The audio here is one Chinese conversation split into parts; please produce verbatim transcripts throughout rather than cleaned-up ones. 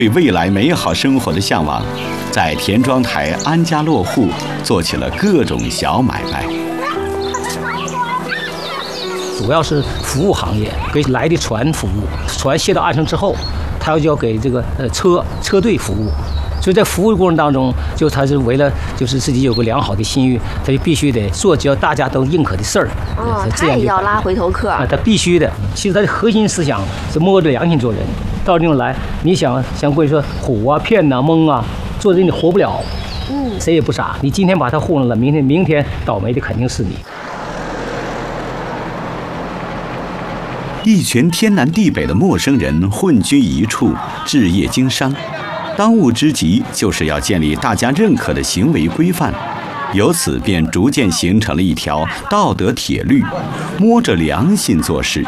对未来美好生活的向往，在田庄台安家落户，做起了各种小买卖。 主要是服务行业，给来的船服务。船卸到岸上之后，他要给这个呃车车队服务。所以在服务的过程当中，就他是为了就是自己有个良好的信誉，他就必须得做只要大家都认可的事儿。 哦，他也要拉回头客啊， 他必须的。其实他的核心思想是摸着良心做人。到这种来，你想想过去说唬啊、骗呐、蒙啊，做人你活不了。嗯，谁也不傻。你今天把他糊弄了，明天明天倒霉的肯定是你。 一群天南地北的陌生人混居一处，置业经商，当务之急就是要建立大家认可的行为规范，由此便逐渐形成了一条道德铁律，摸着良心做事。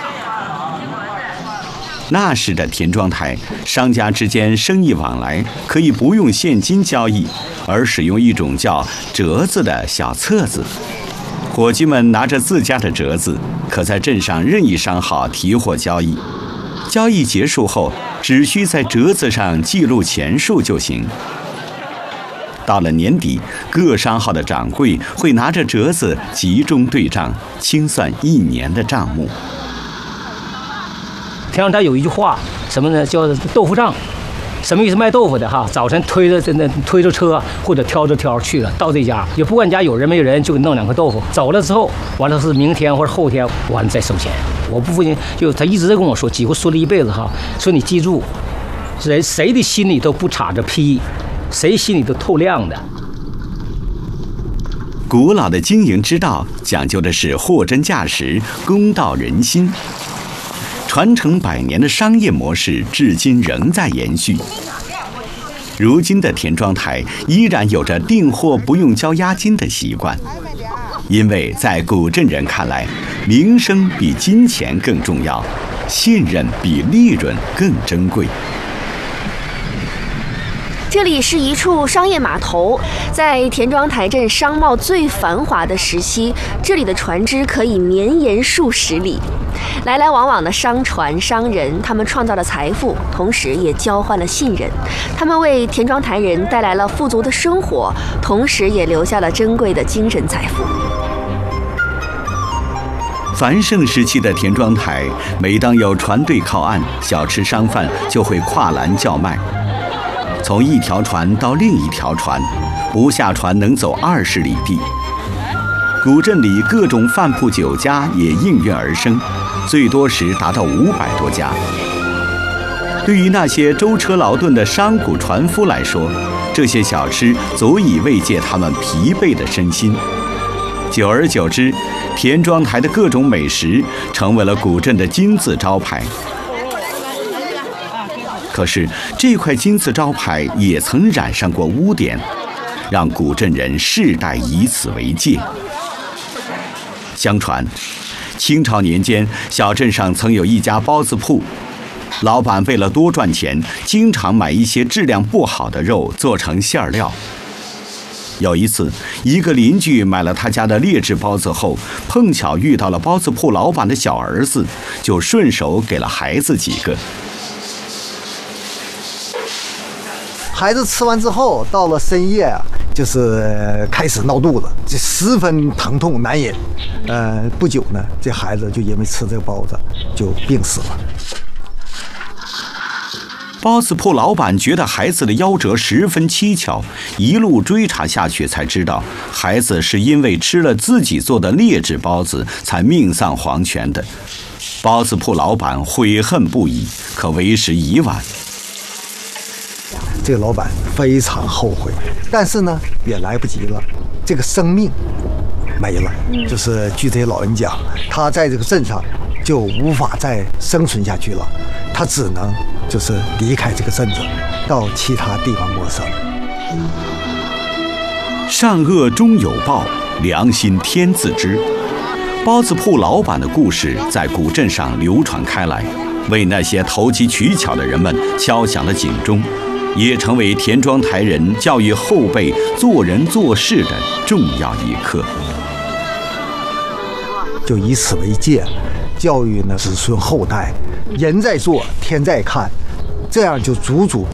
那时的田庄台，商家之间生意往来可以不用现金交易，而使用一种叫折子的小册子。伙计们拿着自家的折子，可在镇上任意商号提货交易。交易结束后，只需在折子上记录钱数就行。到了年底，各商号的掌柜会拿着折子集中对账，清算一年的账目。 田庄台有一句话，什么呢？叫豆腐账。什么意思？卖豆腐的哈，早晨推着那推着车或者挑着挑去了，到这家也不管家有人没人，就给弄两颗豆腐。走了之后，完了是明天或者后天，完了再收钱。我不父亲就他一直在跟我说，几乎说了一辈子哈，说你记住，谁谁的心里都不插着批，谁心里都透亮的。 古老的经营之道讲究的是货真价实，公道人心。传承百年的商业模式至今仍在延续。如今的田庄台依然有着订货不用交押金的习惯，因为在古镇人看来，名声比金钱更重要，信任比利润更珍贵。 这里是一处商业码头，在田庄台镇商贸最繁华的时期，这里的船只可以绵延数十里。来来往往的商船商人，他们创造了财富，同时也交换了信任。他们为田庄台人带来了富足的生活，同时也留下了珍贵的精神财富。 繁盛时期的田庄台，每当有船队靠岸，小吃商贩就会跨栏叫卖。从一条船到另一条船，不下船能走二十里地。古镇里各种饭铺酒家也应运而生，最多时达到五百多家。对于那些舟车劳顿的商贾船夫来说，这些小吃足以慰藉他们疲惫的身心。久而久之，田庄台的各种美食成为了古镇的金字招牌。可是这块金字招牌也曾染上过污点，让古镇人世代以此为戒。相传，清朝年间，小镇上曾有一家包子铺，老板为了多赚钱，经常买一些质量不好的肉做成馅料。有一次，一个邻居买了他家的劣质包子后，碰巧遇到了包子铺老板的小儿子，就顺手给了孩子几个。 孩子吃完之后，到了深夜啊，就是开始闹肚子，这十分疼痛难忍。呃，不久呢，这孩子就因为吃这个包子就病死了。 包子铺老板觉得孩子的夭折十分蹊跷，一路追查下去才知道，孩子是因为吃了自己做的劣质包子才命丧黄泉的。包子铺老板悔恨不已，可为时已晚。 这个老板非常后悔，但是呢也来不及了，这个生命没了。就是据这些老人讲，他在这个镇上就无法再生存下去了，他只能就是离开这个镇子，到其他地方谋生。 善恶终有报，良心天自知。包子铺老板的故事在古镇上流传开来，为那些投机取巧的人们敲响了警钟，也成为田庄台人教育后辈做人做事的重要一课。 就以此为戒，教育呢子孙后代，人在做，天在看，这样就足足